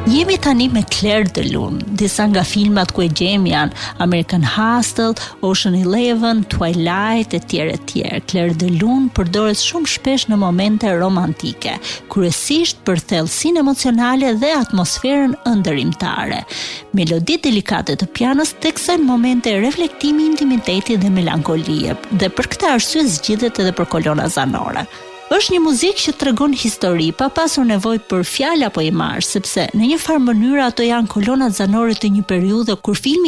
Jemi tani me Clair de Lune. Disa nga filmat ku e gjejmë janë American Hustle, Ocean 11, Twilight e tjerë. Clair de Lune përdoret shumë shpesh në momente romantike, kryesisht për thellësinë emocionale dhe atmosferën ëndërrimtare. Meloditë delikate të pianos tekstojnë momente reflektimi, intimiteti dhe melankolie, dhe për këtë arsye zgjidhet edhe për kolona zanore. Është një muzikë që tregon histori pa pasur nevojë për fjalë apo imazh, sepse në një farë mënyrë ato janë kolonat zanore të një periudhe kur filmi